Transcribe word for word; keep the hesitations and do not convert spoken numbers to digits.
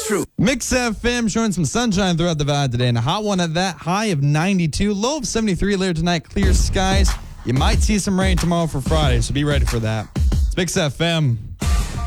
true. Mix F M showing some sunshine throughout the valley today, and a hot one at that. High of ninety-two, low of seventy-three later tonight. Clear skies. You might see some rain tomorrow for Friday, so be ready for that. It's Mix F M.